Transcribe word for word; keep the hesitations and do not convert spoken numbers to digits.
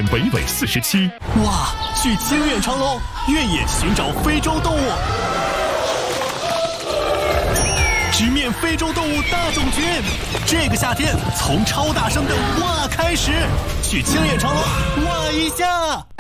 北纬四十七。 哇，去清远长隆，越野寻找非洲动物，直面非洲动物大种群。这个夏天，从超大声的哇开始，去清远长隆哇一下。